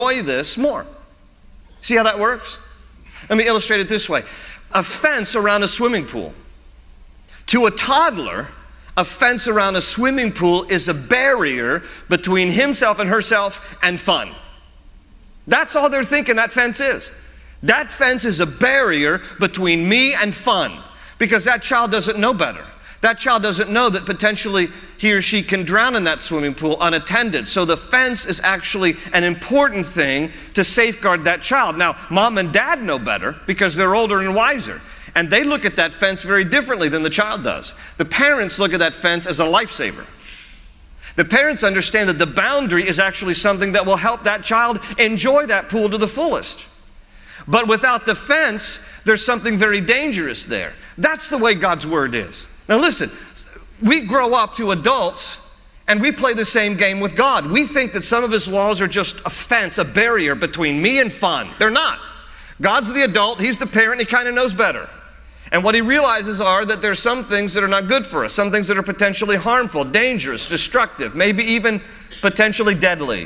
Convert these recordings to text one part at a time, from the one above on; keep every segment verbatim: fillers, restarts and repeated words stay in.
this more. See how that works? Let me illustrate it this way. A fence around a swimming pool. To a toddler, a fence around a swimming pool is a barrier between himself and herself and fun. That's all they're thinking that fence is. That fence is a barrier between me and fun, because that child doesn't know better. That child doesn't know that potentially he or she can drown in that swimming pool unattended. So the fence is actually an important thing to safeguard that child. Now, mom and dad know better because they're older and wiser. And they look at that fence very differently than the child does. The parents look at that fence as a lifesaver. The parents understand that the boundary is actually something that will help that child enjoy that pool to the fullest. But without the fence, there's something very dangerous there. That's the way God's Word is. Now listen, we grow up to adults and we play the same game with God. We think that some of His laws are just a fence, a barrier between me and fun. They're not. God's the adult, He's the parent, He kind of knows better. And what He realizes are that there's some things that are not good for us, some things that are potentially harmful, dangerous, destructive, maybe even potentially deadly.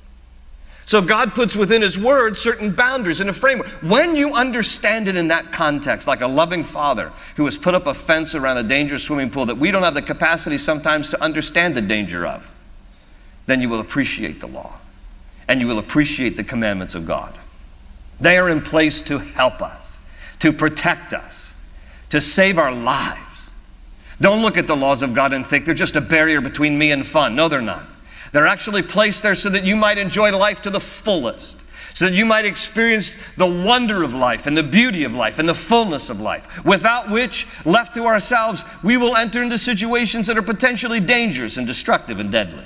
So God puts within His Word certain boundaries and a framework. When you understand it in that context, like a loving father who has put up a fence around a dangerous swimming pool that we don't have the capacity sometimes to understand the danger of, then you will appreciate the law and you will appreciate the commandments of God. They are in place to help us, to protect us, to save our lives. Don't look at the laws of God and think they're just a barrier between me and fun. No, they're not. They're actually placed there so that you might enjoy life to the fullest, so that you might experience the wonder of life and the beauty of life and the fullness of life, without which, left to ourselves, we will enter into situations that are potentially dangerous and destructive and deadly.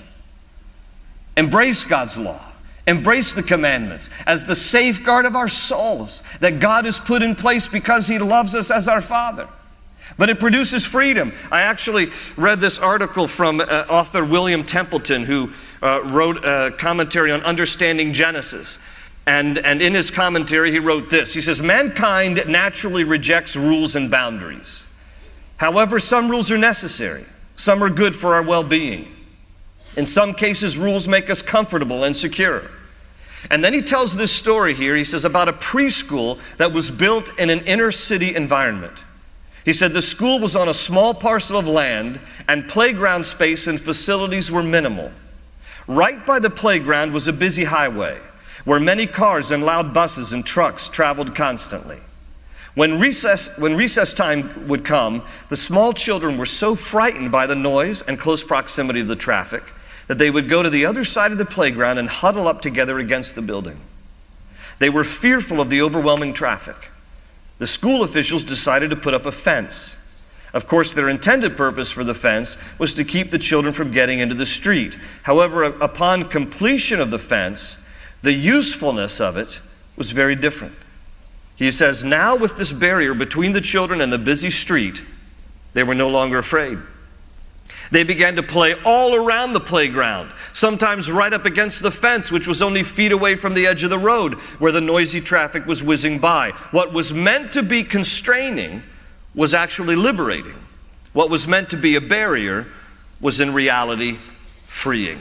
Embrace God's law. Embrace the commandments as the safeguard of our souls that God has put in place because He loves us as our Father. But it produces freedom. I actually read this article from uh, author William Templeton, who uh, wrote a commentary on understanding Genesis. And, and in his commentary, he wrote this. He says, mankind naturally rejects rules and boundaries. However, some rules are necessary. Some are good for our well-being. In some cases, rules make us comfortable and secure. And then he tells this story here. He says about a preschool that was built in an inner city environment. He said the school was on a small parcel of land and playground space and facilities were minimal. Right by the playground was a busy highway where many cars and loud buses and trucks traveled constantly. When recess, when recess time would come, the small children were so frightened by the noise and close proximity of the traffic that they would go to the other side of the playground and huddle up together against the building. They were fearful of the overwhelming traffic. The school officials decided to put up a fence. Of course, their intended purpose for the fence was to keep the children from getting into the street. However, upon completion of the fence, the usefulness of it was very different. He says, now with this barrier between the children and the busy street, they were no longer afraid. They began to play all around the playground, sometimes right up against the fence, which was only feet away from the edge of the road where the noisy traffic was whizzing by. What was meant to be constraining was actually liberating. What was meant to be a barrier was in reality freeing.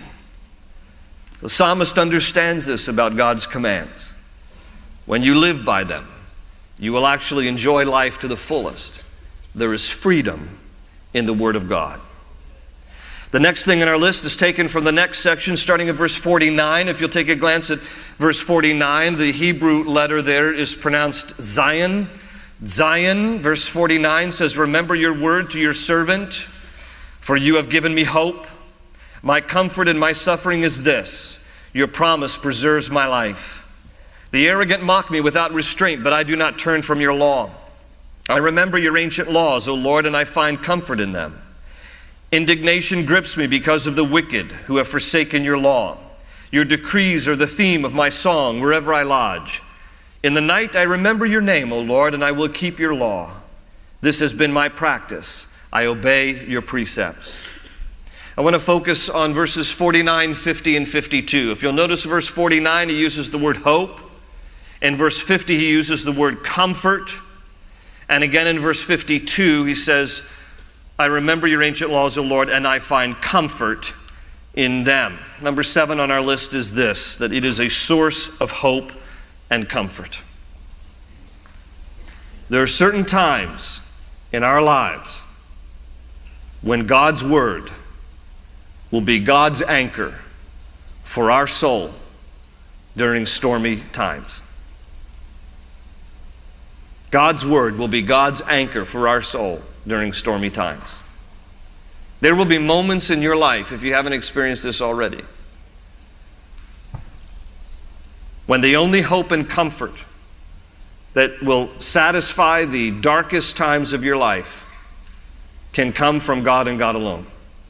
The psalmist understands this about God's commands. When you live by them, you will actually enjoy life to the fullest. There is freedom in the Word of God. The next thing in our list is taken from the next section, starting at verse forty-nine. If you'll take a glance at verse forty-nine, the Hebrew letter there is pronounced Zion. Zion, verse forty-nine says, remember your word to your servant, for you have given me hope. My comfort in my suffering is this, your promise preserves my life. The arrogant mock me without restraint, but I do not turn from your law. I remember your ancient laws, O Lord, and I find comfort in them. Indignation grips me because of the wicked who have forsaken your law. Your decrees are the theme of my song wherever I lodge. In the night I remember your name, O Lord, and I will keep your law. This has been my practice. I obey your precepts. I want to focus on verses forty-nine, fifty, and fifty-two. If you'll notice verse forty-nine, he uses the word hope. In verse fifty, he uses the word comfort. And again in verse fifty-two, he says, I remember your ancient laws, O Lord, and I find comfort in them. number seven on our list is this, that it is a source of hope and comfort. There are certain times in our lives when God's Word will be God's anchor for our soul during stormy times. God's Word will be God's anchor for our soul during stormy times. There will be moments in your life, if you haven't experienced this already, when the only hope and comfort that will satisfy the darkest times of your life can come from God and God alone.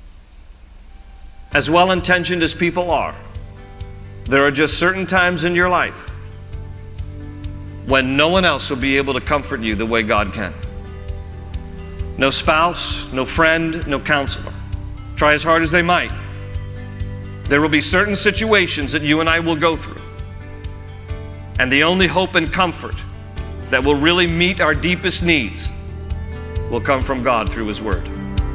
As well-intentioned as people are, there are just certain times in your life when no one else will be able to comfort you the way God can. No spouse, no friend, no counselor. Try as hard as they might. There will be certain situations that you and I will go through. And the only hope and comfort that will really meet our deepest needs will come from God through His Word.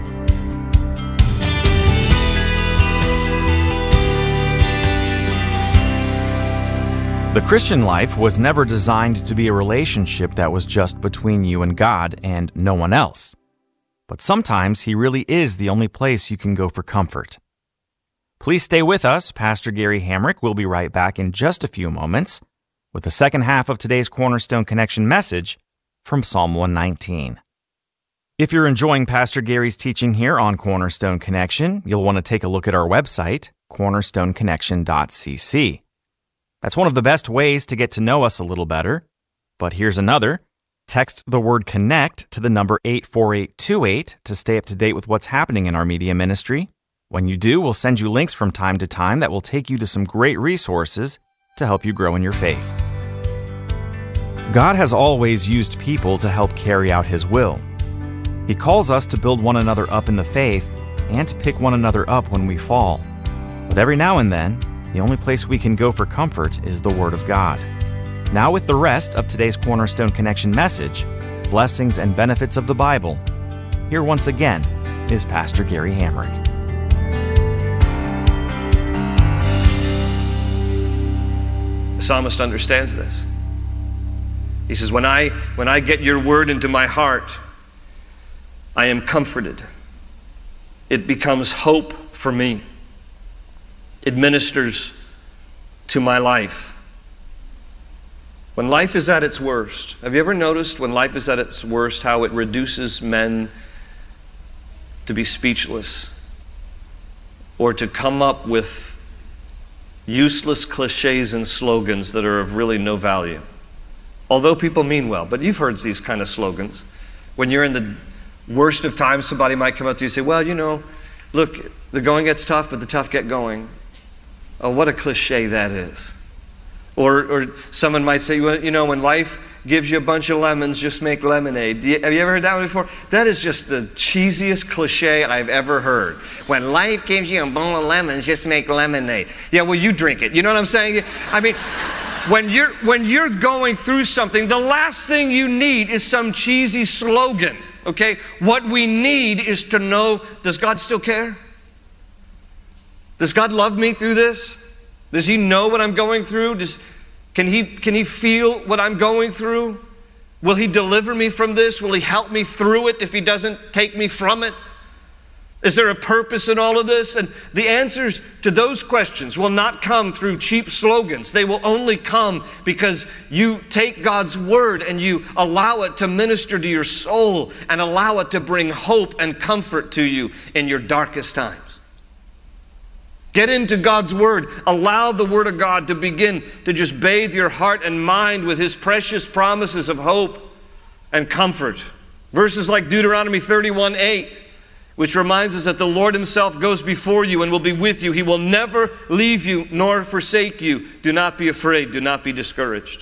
The Christian life was never designed to be a relationship that was just between you and God and no one else. But sometimes He really is the only place you can go for comfort. Please stay with us. Pastor Gary Hamrick will be right back in just a few moments with the second half of today's Cornerstone Connection message from Psalm one nineteen. If you're enjoying Pastor Gary's teaching here on Cornerstone Connection, you'll want to take a look at our website, cornerstone connection dot c c. That's one of the best ways to get to know us a little better. But here's another. Text the word CONNECT to the number eight four eight two eight to stay up to date with what's happening in our media ministry. When you do, we'll send you links from time to time that will take you to some great resources to help you grow in your faith. God has always used people to help carry out His will. He calls us to build one another up in the faith and to pick one another up when we fall. But every now and then, the only place we can go for comfort is the Word of God. Now with the rest of today's Cornerstone Connection message, blessings and benefits of the Bible, here once again is Pastor Gary Hamrick. The psalmist understands this. He says, when I, when I get your word into my heart, I am comforted. It becomes hope for me. It ministers to my life. When life is at its worst, have you ever noticed when life is at its worst how it reduces men to be speechless or to come up with useless cliches and slogans that are of really no value? Although people mean well, but you've heard these kind of slogans. When you're in the worst of times, somebody might come up to you and say, well, you know, look, the going gets tough, but the tough get going. Oh, what a cliche that is. Or, or someone might say, well, you know, when life gives you a bunch of lemons, just make lemonade. You, have you ever heard that one before? That is just the cheesiest cliche I've ever heard. When life gives you a bowl of lemons, just make lemonade. Yeah, well, you drink it. You know what I'm saying? I mean, when you're, when you're going through something, the last thing you need is some cheesy slogan, okay? What we need is to know, does God still care? Does God love me through this? Does He know what I'm going through? Does, can he, can He feel what I'm going through? Will He deliver me from this? Will He help me through it if He doesn't take me from it? Is there a purpose in all of this? And the answers to those questions will not come through cheap slogans. They will only come because you take God's Word and you allow it to minister to your soul and allow it to bring hope and comfort to you in your darkest times. Get into God's Word. Allow the Word of God to begin to just bathe your heart and mind with His precious promises of hope and comfort. Verses like Deuteronomy thirty-one eight, which reminds us that the Lord Himself goes before you and will be with you. He will never leave you nor forsake you. Do not be afraid. Do not be discouraged.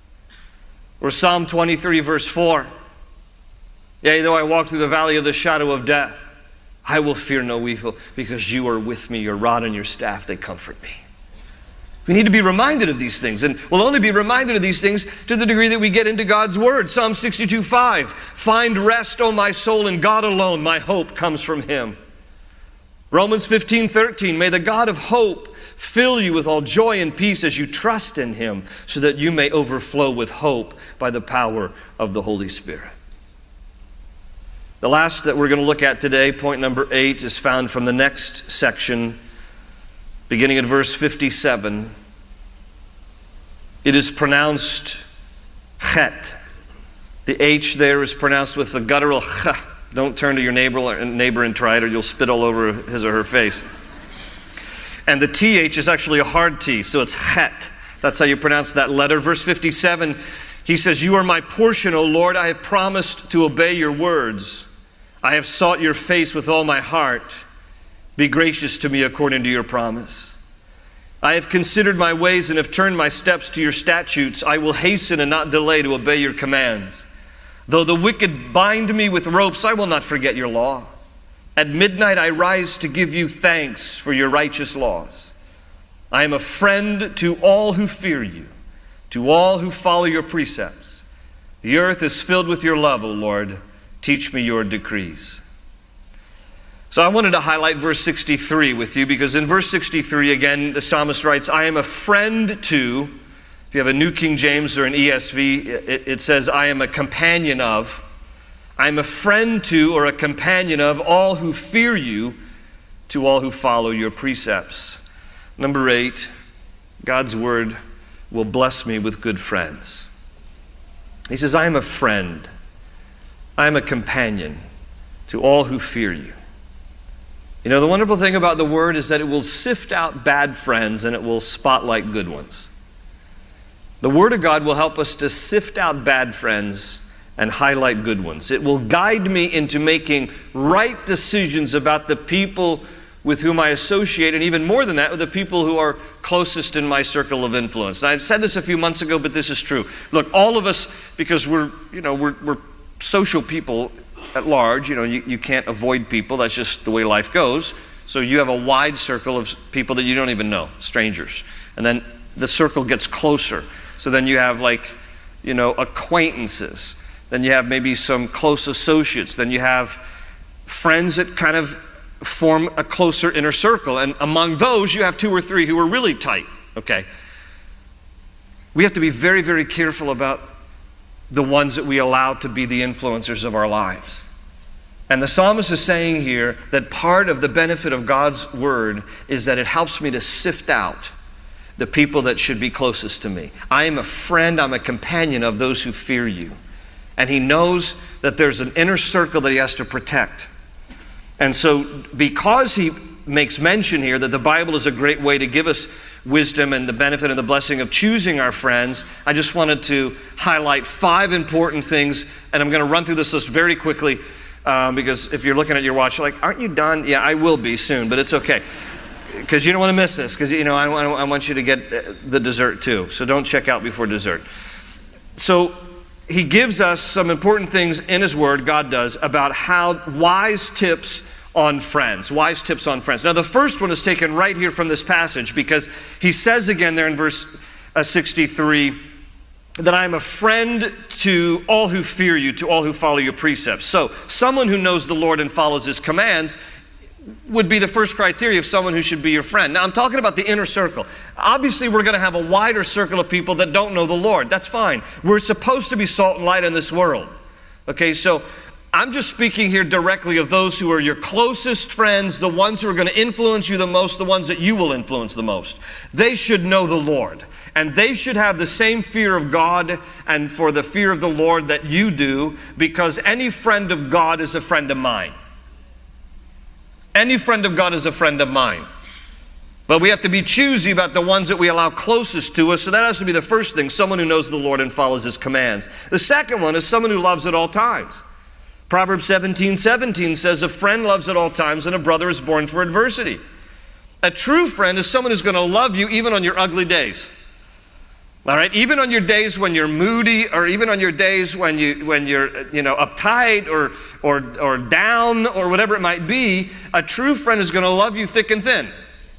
Or Psalm twenty-three verse four. Yea, though I walk through the valley of the shadow of death, I will fear no evil, because you are with me, your rod and your staff, they comfort me. We need to be reminded of these things, and we'll only be reminded of these things to the degree that we get into God's Word. Psalm sixty-two five, find rest, O my soul, in God alone. My hope comes from Him. Romans fifteen thirteen, may the God of hope fill you with all joy and peace as you trust in him, so that you may overflow with hope by the power of the Holy Spirit. The last that we're going to look at today, point number eight, is found from the next section, beginning at verse fifty-seven. It is pronounced chet. The H there is pronounced with the guttural ch. Don't turn to your neighbor, neighbor and try it, or you'll spit all over his or her face. And the T H is actually a hard T, so it's chet. That's how you pronounce that letter. Verse fifty-seven, he says, "You are my portion, O Lord. I have promised to obey your words. I have sought your face with all my heart. Be gracious to me according to your promise. I have considered my ways and have turned my steps to your statutes. I will hasten and not delay to obey your commands. Though the wicked bind me with ropes, I will not forget your law. At midnight I rise to give you thanks for your righteous laws. I am a friend to all who fear you, to all who follow your precepts. The earth is filled with your love, O Lord. Teach me your decrees." So I wanted to highlight verse sixty-three with you, because in verse sixty-three, again, the psalmist writes, "I am a friend to," if you have a New King James or an E S V, it, it says, "I am a companion of." I am a friend to, or a companion of, all who fear you, to all who follow your precepts. Number eight, God's word will bless me with good friends. He says, "I am a friend. I am a companion to all who fear you." You know, the wonderful thing about the word is that it will sift out bad friends and it will spotlight good ones. The word of God will help us to sift out bad friends and highlight good ones. It will guide me into making right decisions about the people with whom I associate, and even more than that, with the people who are closest in my circle of influence. And I've said this a few months ago, but this is true. Look, all of us, because we're, you know, we're, we're social people at large, you know, you, you can't avoid people. That's just the way life goes. So you have a wide circle of people that you don't even know, strangers. And then the circle gets closer. So then you have, like, you know, acquaintances. Then you have maybe some close associates. Then you have friends that kind of form a closer inner circle. And among those, you have two or three who are really tight, okay? We have to be very, very careful about the ones that we allow to be the influencers of our lives. And the psalmist is saying here that part of the benefit of God's word is that it helps me to sift out the people that should be closest to me. I am a friend, I'm a companion of those who fear you. And he knows that there's an inner circle that he has to protect. And so because he makes mention here that the Bible is a great way to give us wisdom and the benefit and the blessing of choosing our friends, I just wanted to highlight five important things, and I'm going to run through this list very quickly, um, because if you're looking at your watch, you're like, aren't you done? Yeah, I will be soon, but it's okay, because you don't want to miss this, because you know I, I want you to get the dessert too, so don't check out before dessert. So he gives us some important things in his word, God does, about how wise tips on friends, wise tips on friends. Now the first one is taken right here from this passage, because he says again there in verse uh, sixty-three that I am a friend to all who fear you, to all who follow your precepts. So someone who knows the Lord and follows his commands would be the first criteria of someone who should be your friend. Now I'm talking about the inner circle. Obviously we're going to have a wider circle of people that don't know the Lord. That's fine. We're supposed to be salt and light in this world. Okay, so I'm just speaking here directly of those who are your closest friends, the ones who are going to influence you the most, the ones that you will influence the most. They should know the Lord, and they should have the same fear of God and for the fear of the Lord that you do, because any friend of God is a friend of mine. Any friend of God is a friend of mine. But we have to be choosy about the ones that we allow closest to us, so that has to be the first thing, someone who knows the Lord and follows his commands. The second one is someone who loves at all times. Proverbs seventeen seventeen says, a friend loves at all times and a brother is born for adversity. A true friend is someone who's going to love you even on your ugly days. All right, even on your days when you're moody, or even on your days when you when you're you know uptight or or or down or whatever it might be, a true friend is going to love you thick and thin.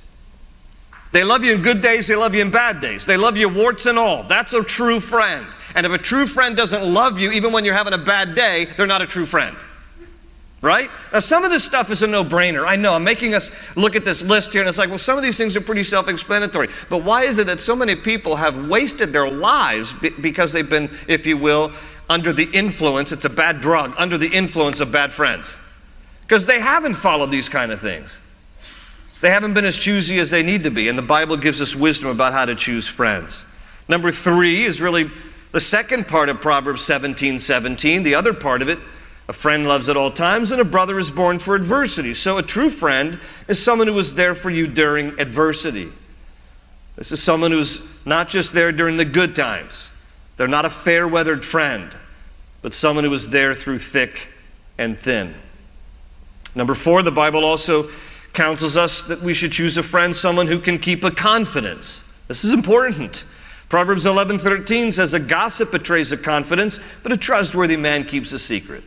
They love you in good days, they love you in bad days. They love you warts and all. That's a true friend. And if a true friend doesn't love you even when you're having a bad day, they're not a true friend. right? Now, some of this stuff is a no-brainer. I know, I'm making us look at this list here, and it's like, well, some of these things are pretty self-explanatory. But why is it that so many people have wasted their lives because they've been, if you will, under the influence, it's a bad drug, under the influence of bad friends? Because they haven't followed these kind of things. They haven't been as choosy as they need to be, and the Bible gives us wisdom about how to choose friends. Number three is really the second part of Proverbs seventeen seventeen. The other part of it, a friend loves at all times, and a brother is born for adversity. So a true friend is someone who is there for you during adversity. This is someone who's not just there during the good times. They're not a fair-weathered friend, but someone who is there through thick and thin. Number four, the Bible also counsels us that we should choose a friend, someone who can keep a confidence. This is important. Proverbs eleven thirteen says, a gossip betrays a confidence, but a trustworthy man keeps a secret.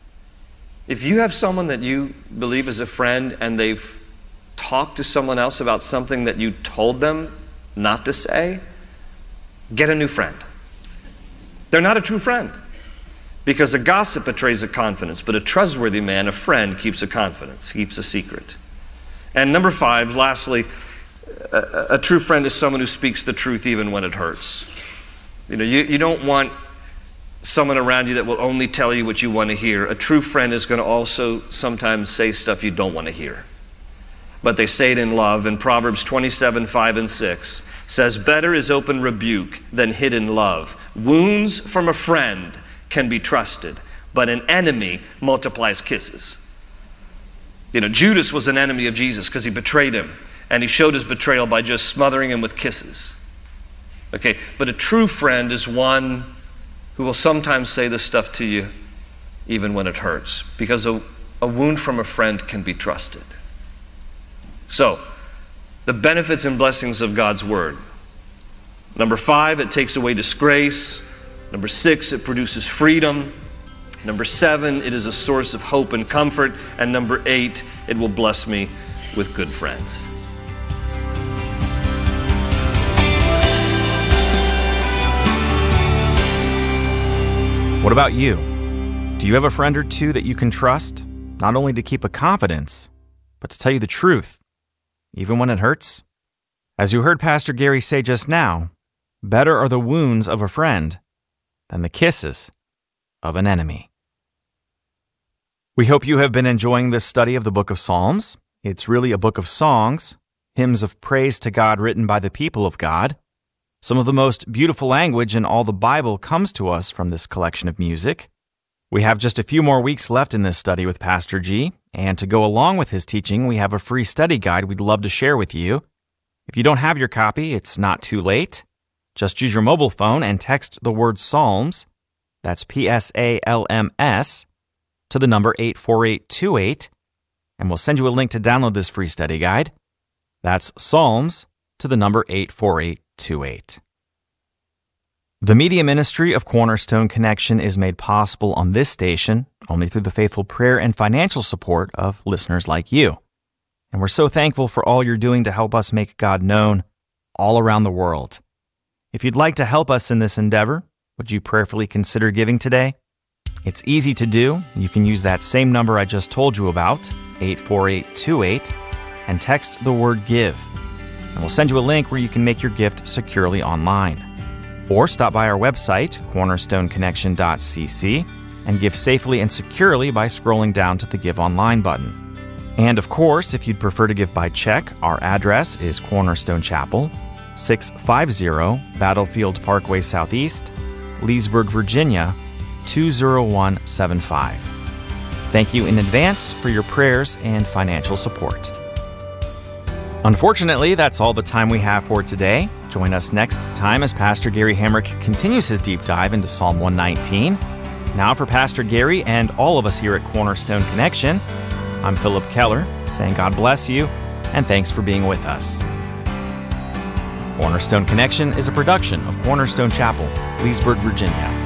If you have someone that you believe is a friend and they've talked to someone else about something that you told them not to say, get a new friend. They're not a true friend, because a gossip betrays a confidence, but a trustworthy man, a friend, keeps a confidence, keeps a secret. And number five, lastly, a, a true friend is someone who speaks the truth even when it hurts. You know, you, you don't want someone around you that will only tell you what you want to hear. A true friend is going to also sometimes say stuff you don't want to hear. But they say it in love. And Proverbs twenty-seven, five and six says, better is open rebuke than hidden love. Wounds from a friend can be trusted, but an enemy multiplies kisses. You know, Judas was an enemy of Jesus because he betrayed him. And he showed his betrayal by just smothering him with kisses. Okay, but a true friend is one who will sometimes say this stuff to you even when it hurts, because a, a wound from a friend can be trusted. So, the benefits and blessings of God's Word. Number five, it takes away disgrace. Number six, it produces freedom. Number seven, it is a source of hope and comfort. And number eight, it will bless me with good friends. What about you? Do you have a friend or two that you can trust, not only to keep a confidence, but to tell you the truth, even when it hurts? As you heard Pastor Gary say just now, better are the wounds of a friend than the kisses of an enemy. We hope you have been enjoying this study of the book of Psalms. It's really a book of songs, hymns of praise to God written by the people of God. Some of the most beautiful language in all the Bible comes to us from this collection of music. We have just a few more weeks left in this study with Pastor G, and to go along with his teaching, we have a free study guide we'd love to share with you. If you don't have your copy, it's not too late. Just use your mobile phone and text the word Psalms, that's P S A L M S, to the number eight four eight two eight, and we'll send you a link to download this free study guide. That's Psalms to the number eight four eight two eight. The media ministry of Cornerstone Connection is made possible on this station only through the faithful prayer and financial support of listeners like you. And we're so thankful for all you're doing to help us make God known all around the world. If you'd like to help us in this endeavor, would you prayerfully consider giving today? It's easy to do. You can use that same number I just told you about, eight four eight two eight, and text the word GIVE. And we'll send you a link where you can make your gift securely online. Or stop by our website, cornerstone connection dot c c, and give safely and securely by scrolling down to the Give Online button. And of course, if you'd prefer to give by check, our address is Cornerstone Chapel, six fifty Battlefield Parkway Southeast, Leesburg, Virginia, two zero one seven five. Thank you in advance for your prayers and financial support. Unfortunately, that's all the time we have for today. Join us next time as Pastor Gary Hamrick continues his deep dive into Psalm one nineteen. Now for Pastor Gary and all of us here at Cornerstone Connection, I'm Philip Keller, saying God bless you and thanks for being with us. Cornerstone Connection is a production of Cornerstone Chapel, Leesburg, Virginia.